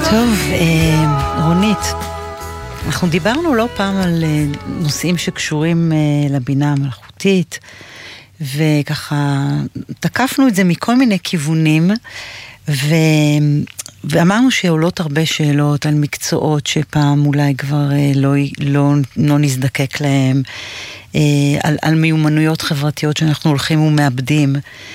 טוב, רונית, אנחנו דיברנו לא פעם על נושאים שקשורים לבינה המלאכותית, וככה תקפנו את זה מכל מיני כיוונים, ואמרנו שעולות הרבה שאלות על מקצועות שפעם אולי כבר לא נזדקק להם, על מיומנויות חברתיות שאנחנו הולכים ומאבדים,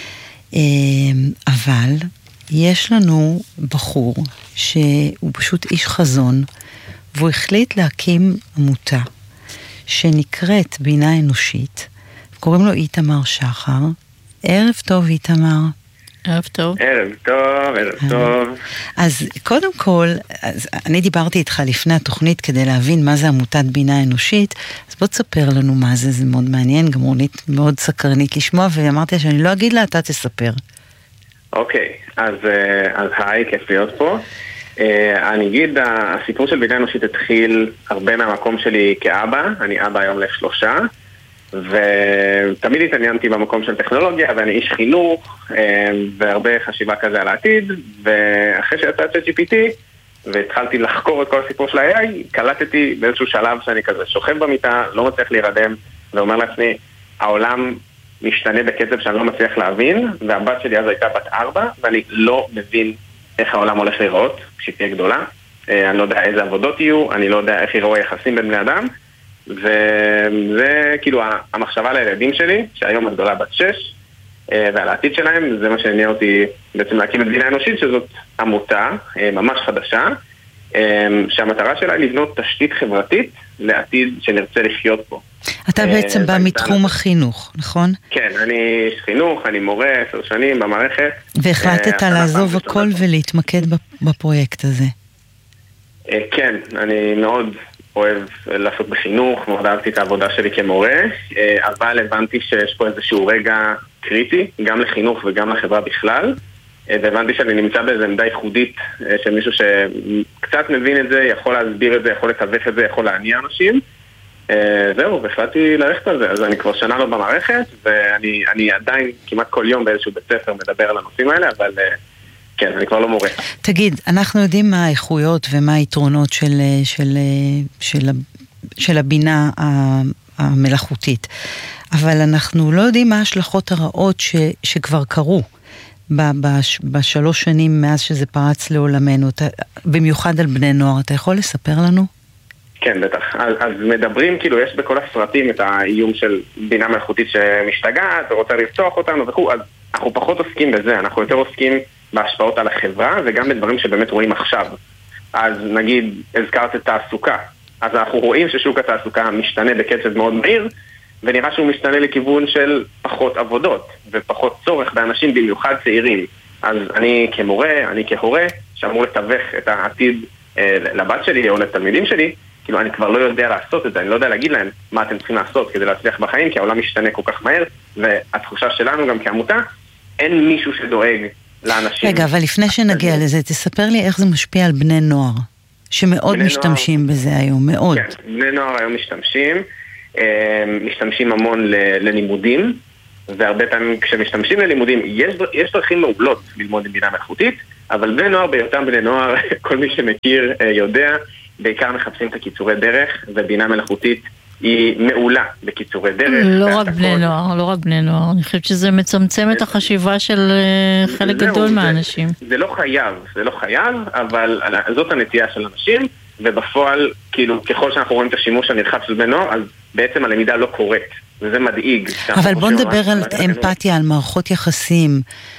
אבל יש לנו בחור שהוא פשוט איש חזון, והוא החליט להקים עמותה שנקראת בינה אנושית, קוראים לו איתמר שחר. ערב טוב איתמר. ערב טוב. ערב טוב, ערב טוב. אז קודם כל, אני דיברתי איתך לפני התוכנית כדי להבין מה זה עמותת בינה אנושית, אז בוא תספר לנו מה זה, זה מאוד מעניין, גם רונית מאוד סקרנית לשמוע, ואמרתי שאני לא אגיד לה, אתה תספר. אוקיי, אז היי, כיף להיות פה. אני אגיד, הסיפור של בינה אנושית התחיל הרבה מהמקום שלי כאבא, אני אבא היום ל3, ותמיד התעניינתי במקום של טכנולוגיה, ואני איש חינוך, והרבה חשיבה כזה על העתיד, ואחרי שיצא ChatGPT, והתחלתי לחקור את כל הסיפור של ה-AI, קלטתי באיזשהו שלב שאני כזה שוכב במיטה, לא מצליח להירדם, ואומר לעצמי, העולם משתנה בקצב שאני לא מצליח להבין, והבת שלי אז הייתה בת 4, ואני לא מבין איך העולם הולך לראות, כשהיא תהיה גדולה. אני לא יודע איזה עבודות יהיו, אני לא יודע איך יראו היחסים בין בני אדם, וזה כאילו המחשבה לילדים שלי, שהיום הגדולה בת 6, ועל העתיד שלהם, זה מה שעניין אותי בעצם להקים את בינה אנושית, שזאת עמותה ממש חדשה, שהמטרה שלה היא לבנות תשתית חברתית לעתיד שנרצה לחיות פה. אתה בעצם בא מתחום החינוך, נכון? כן, אני איש חינוך, אני מורה 10 שנים במערכת. והחלטת לעזוב הכל ולהתמקד בפרויקט הזה. כן, אני מאוד אוהב לעשות בחינוך, מאוד אהבתי את העבודה שלי כמורה, אבל הבנתי שיש פה איזשהו רגע קריטי, גם לחינוך וגם לחברה בכלל, והבנתי שאני נמצא באיזו עמדה ייחודית של מישהו שקצת מבין את זה, יכול להסביר את זה, יכול לתווך את זה, יכול להניע אנשים. זהו, והחלטתי ללכת על זה, אז אני כבר שנה לא במערכת, ואני עדיין כמעט כל יום באיזשהו בית ספר מדבר על הנושאים האלה, אבל כן, אני כבר לא מורה. תגיד, אנחנו יודעים מה האיכויות ומה היתרונות של הבינה המלאכותית, אבל אנחנו לא יודעים מה ההשלכות הרעות שכבר קרו ב3 שנים מאז שזה פרץ לעולמנו, במיוחד על בני נוער. אתה יכול לספר לנו? כן, בטח. אז מדברים, כאילו, יש בכל הסרטים את האיום של בינה מלאכותית שמשתגעת ורוצה לפתוח אותנו וכו', אז אנחנו פחות עוסקים בזה, אנחנו יותר עוסקים בהשפעות על החברה וגם בדברים שבאמת רואים עכשיו. אז נגיד, הזכרת את תעסוקה. אז אנחנו רואים ששוק התעסוקה משתנה בקצב מאוד מהיר, ונראה שהוא משתנה לכיוון של פחות עבודות ופחות צורך באנשים במיוחד צעירים. אז אני כמורה, אני כהורה, שאמור לתווך את העתיד לבת שלי או לתלמידים שלי, כאילו אני כבר לא יודע לעשות את זה, אני לא יודע להגיד להם מה אתם צריכים לעשות כדי להצליח בחיים, כי העולם משתנה כל כך מהר, והתחושה שלנו גם כעמותה, אין מישהו שדואג לאנשים. רגע, אבל לפני שנגיע לזה, תספר לי איך זה משפיע על בני נוער, שמאוד משתמשים בזה היום, מאוד. כן, בני נוער היום משתמשים המון ללימודים, והרבה פעמים כשמשתמשים ללימודים, יש דרכים מעולות ללמוד עם בינה מלאכותית, אבל בני נוער בהיותם בני נוער, כל מי שמכיר יודע, בעיקר מחפשים את הקיצורי דרך, ובינה מלאכותית היא מעולה בקיצורי דרך. לא רק בני נוער, אני חושבת שזה מצמצם את החשיבה של חלק גדול מהאנשים. זה לא חייב, אבל זאת הנטייה של אנשים, ובפועל, כאילו, ככל שאנחנו רואים את השימוש הנרחב של בני נוער, אז בעצם הלמידה לא קורית, וזה מדאיג. אבל בוא נדבר על אמפתיה, על מערכות יחסים.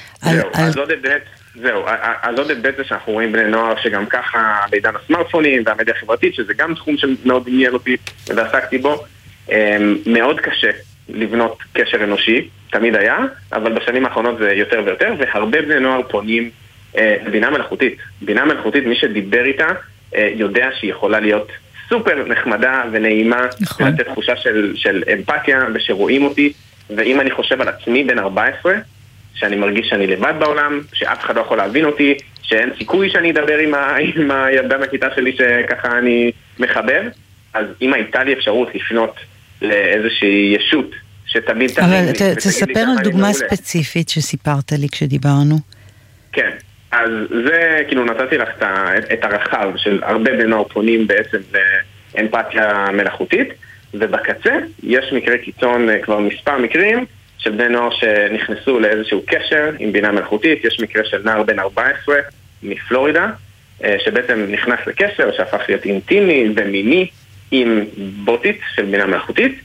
אז עוד היבט זה שאנחנו רואים בני נוער שגם ככה בעידן הסמארטפונים והמדיה החברתית, שזה גם תחום שמאוד עניין אותי ועסקתי בו, מאוד קשה לבנות קשר אנושי, תמיד היה, אבל בשנים האחרונות זה יותר ויותר, והרבה בני נוער פונים בינה מלאכותית. בינה מלאכותית, מי שדיבר איתה, יודע שהיא יכולה להיות סופר נחמדה ונעימה, ולתת תחושה של אמפתיה ושרואים אותי, ואם אני חושב על עצמי בן 14, שאני מרגיש שאני לבד בעולם, שאף אחד לא יכול להבין אותי, שאין סיכוי שאני אדבר עם הילדה מהכיתה שלי שככה אני מחבב, אז אם הייתה לי אפשרות לפנות לאיזושהי ישות שתמיד אבל תספר על דוגמה ספציפית שסיפרת לי כשדיברנו. כן, אז זה, כאילו נתתי לך את הרחב של הרבה בני נוער פונים בעצם לאמפתיה מלאכותית, ובקצה יש מקרי קיצון, כבר מספר מקרים של בני נוער שנכנסו לאיזשהו קשר עם בינה מלאכותית. יש מקרה של נער בן 14 מפלורידה, שבעצם נכנס לקשר שהפך להיות אינטימי ומיני עם בוטית של בינה מלאכותית,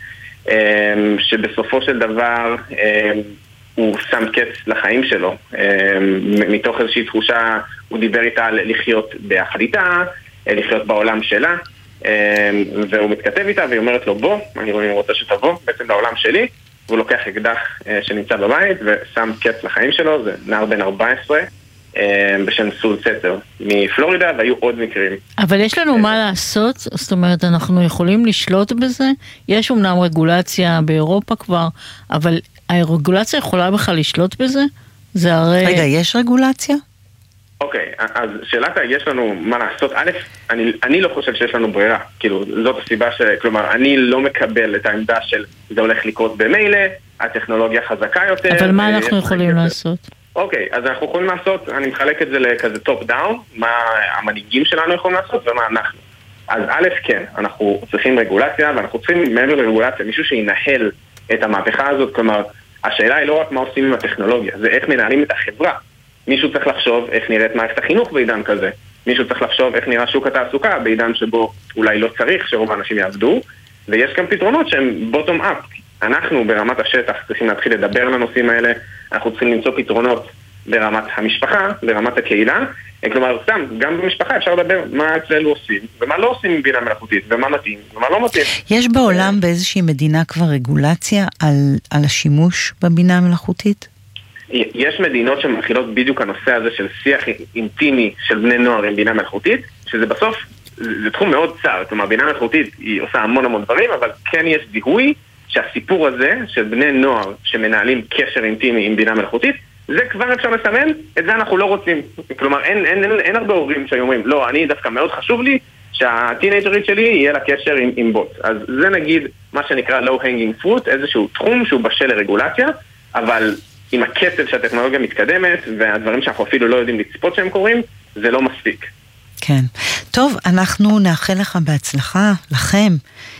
שבסופו של דבר הוא שם קץ לחיים שלו, מתוך איזושהי תחושה. הוא דיבר איתה על לחיות ביחד איתה, לחיות בעולם שלה, והוא מתכתב איתה והיא אומרת לו בוא, אני רוצה שתבוא בעצם לעולם שלי, והוא לוקח אקדח שנמצא בבית ושם קץ לחיים שלו. זה נער בן 14 בשם סול סטר מפלורידה, והיו עוד מקרים. אבל יש לנו מה לעשות? זאת אומרת, אנחנו יכולים לשלוט בזה? יש אומנם רגולציה באירופה כבר, אבל הרגולציה יכולה בכלל לשלוט בזה? זה הרי... רגע, יש רגולציה? אוקיי, אז שאלת יש לנו מה לעשות. א', אני לא חושב שיש לנו ברירה. כאילו, זאת הסיבה כלומר, אני לא מקבל את העמדה של זה הולך לקרות במילא, הטכנולוגיה חזקה יותר. אבל מה אנחנו יכולים לעשות? אוקיי, אז אנחנו יכולים לעשות, אני מחלק את זה לכזה טופ דאון, מה המנהיגים שלנו יכולים לעשות ומה אנחנו. אז א', כן, אנחנו צריכים רגולציה, ואנחנו צריכים מעבר לרגולציה מישהו שינהל את המהפכה הזאת. כלומר, השאלה היא לא רק מה עושים עם הטכנולוגיה, זה איך מנהלים את החברה. מישהו צריך לחשוב איך נראית מערכת החינוך בעידן כזה. מישהו צריך לחשוב איך נראה שוק התעסוקה בעידן שבו אולי לא צריך שרוב האנשים יעבדו, ויש גם פתרונות שהם bottom up. אנחנו ברמת השטח צריכים להתחיל לדבר על הנושאים האלה, אנחנו צריכים למצוא פתרונות ברמת המשפחה, ברמת הקהילה. כלומר, סתם, גם במשפחה אפשר לדבר מה אצלנו עושים, ומה לא עושים עם בינה מלאכותית, ומה מתאים, ומה לא מתאים. יש בעולם באיזושהי מדינה כבר רגולציה על השימוש בבינה המלאכותית? יש מדינות שמתחילות בדיוק הנושא הזה של שיח אינטימי של בני נוער עם בינה מלאכותית, שזה בסוף, זה תחום מאוד צר. כלומר, בינה מלאכותית היא עושה המון דברים, אבל כן יש זיהוי שהסיפור הזה של בני נוער שמנהלים קשר אינטימי עם בינה מלאכותית, זה כבר אפשר לסמן, את זה אנחנו לא רוצים. כלומר, אין הרבה הורים שאומרים, לא, אני דווקא מאוד חשוב לי שהטינג'רית שלי יהיה לה קשר עם בוט. אז זה נגיד מה שנקרא low hanging fruit, איזשהו תחום שהוא בשל לרגולציה, אבל עם הקצב שהטכנולוגיה מתקדמת, והדברים שאנחנו אפילו לא יודעים לצפות שהם קורים, זה לא מספיק. כן. טוב, אנחנו נאחל לך בהצלחה, לכם,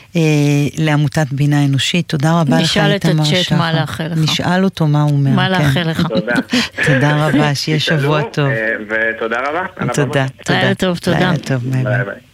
לעמותת בינה אנושית. תודה רבה לך, נשאל את הצ'אט מה לאחל לך. נשאל אותו מה הוא אומר. מה לאחל לך. תודה. תודה רבה, שיהיה שבוע טוב. ותודה רבה. תודה. לילה טוב, תודה. לילה טוב, ביי ביי.